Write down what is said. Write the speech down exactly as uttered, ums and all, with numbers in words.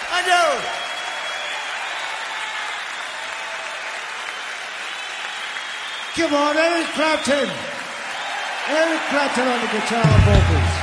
I know. Come on, Eric Clapton. Eric Clapton on the guitar and vocals.